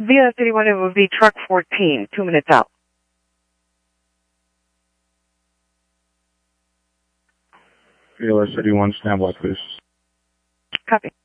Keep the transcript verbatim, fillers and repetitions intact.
Via thirty-one, it would be truck fourteen, two minutes out. V L S thirty-one, stand by, please. Copy.